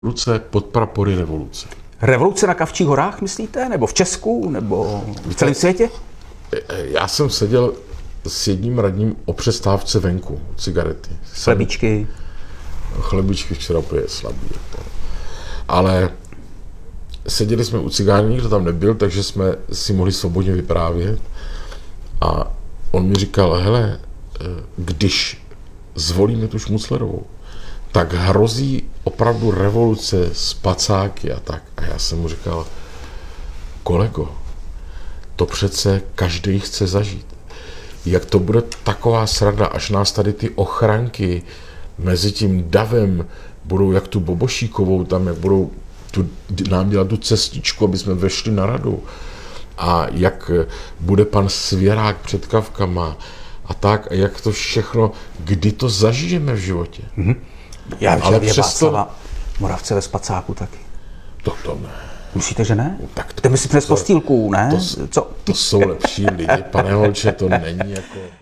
Revoluce, podprapory revoluce. Revoluce na Kavčích horách, myslíte? Nebo v Česku? Nebo v celém světě? Já jsem seděl s jedním radním o přestávce venku, cigarety. Chlebíčky. Chlebičky včera úplně slabý. Ale seděli jsme u cigány, nikdo tam nebyl, takže jsme si mohli svobodně vyprávět. A on mi říkal, hele, když zvolíme tu Šmuclerovou, tak hrozí opravdu revoluce s pacáky a tak. A já jsem mu říkal, kolego, to přece každý chce zažít. Jak to bude taková sranda, až nás tady ty ochranky mezi tím davem budou jak tu Bobošíkovou, tam jak budou nám dělat tu cestičku, aby jsme vešli na radu. A jak bude pan Svěrák před Kavkama a tak, a jak to všechno, kdy to zažijeme v životě. Mm-hmm. Já ale přesto... Václava Moravce ve spacáku taky. To ne. Myslíte, že ne? Tak jdeme si přes postýlku, ne? To jsou lepší lidi, pane holče, to není jako...